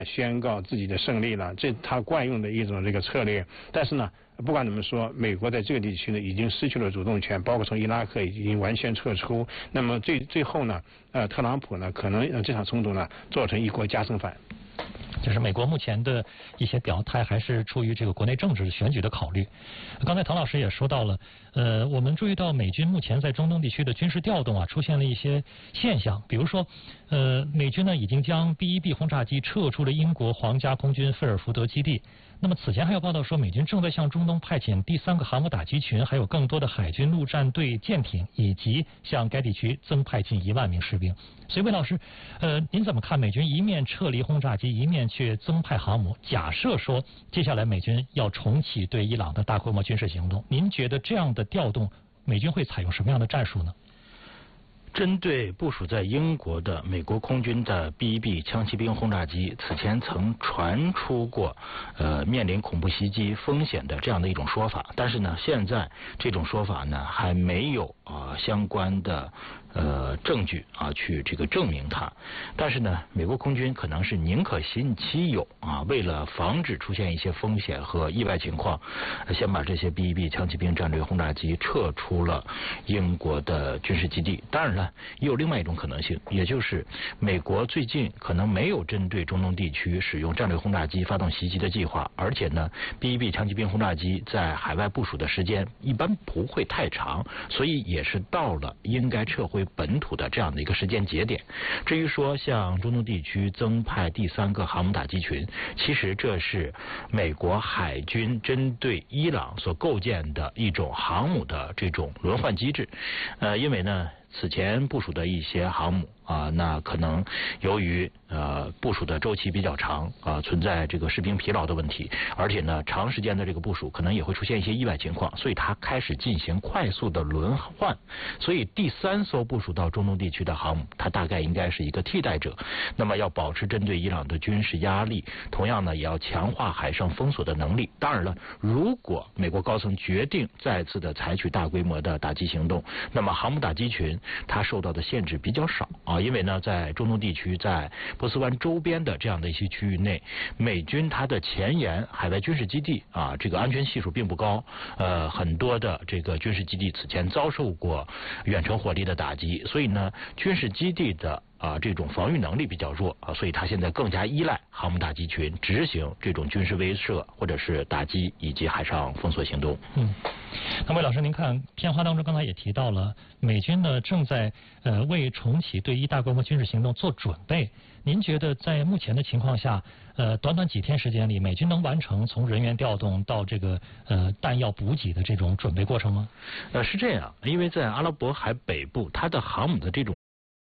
宣告自己的胜利了，这他惯用的一种这个策略。但是呢，不管怎么说，美国在这个地区呢已经失去了主动权，包括从伊拉克已经完全撤出。那么最后呢，特朗普呢可能这场冲突呢做成一国加深版。 就是美国目前的一些表态还是出于这个国内政治选举的考虑。刚才唐老师也说到了，我们注意到美军目前在中东地区的军事调动啊，出现了一些现象，比如说，美军呢已经将 B-1B 轰炸机撤出了英国皇家空军菲尔福德基地。那么此前还有报道说，美军正在向中东派遣第3个航母打击群，还有更多的海军陆战队舰艇，以及向该地区增派近1万名士兵。所以魏老师，您怎么看美军一面撤离轰炸机，一面却增派航母？假设说接下来美军要重启对伊朗的大规模军事行动，您觉得这样的调动，美军会采用什么样的战术呢？ 针对部署在英国的美国空军的 B-1B 枪骑兵轰炸机，此前曾传出过面临恐怖袭击风险的这样的一种说法，但是呢，现在这种说法呢还没有相关的证据去这个证明它。但是呢，美国空军可能是宁可信其有为了防止出现一些风险和意外情况，先把这些 B-1B 枪骑兵战略轰炸机撤出了英国的军事基地。当然了，也有另外一种可能性，也就是美国最近可能没有针对中东地区使用战略轰炸机发动袭击的计划，而且呢 B-1B 枪骑兵轰炸机在海外部署的时间一般不会太长，所以也是到了应该撤回本土的这样的一个时间节点。至于说向中东地区增派第3个航母打击群，其实这是美国海军针对伊朗所构建的一种航母的这种轮换机制。因为呢，此前部署的一些航母那可能由于部署的周期比较长存在这个士兵疲劳的问题，而且呢长时间的这个部署可能也会出现一些意外情况，所以它开始进行快速的轮换。所以第3艘部署到中东地区的航母，它大概应该是一个替代者。那么要保持针对伊朗的军事压力，同样呢也要强化海上封锁的能力。当然了，如果美国高层决定再次的采取大规模的打击行动，那么航母打击群它受到的限制比较少因为呢在中东地区，在波斯湾周边的这样的一些区域内，美军它的前沿海外军事基地这个安全系数并不高，很多的这个军事基地此前遭受过远程火力的打击，所以呢军事基地的这种防御能力比较弱所以它现在更加依赖航母打击群执行这种军事威慑或者是打击以及海上封锁行动。 那魏老师，您看片花当中刚才也提到了，美军呢正在为重启对伊大规模军事行动做准备。您觉得在目前的情况下，短短几天时间里，美军能完成从人员调动到这个弹药补给的这种准备过程吗？ 是这样，因为在阿拉伯海北部，它的航母的这种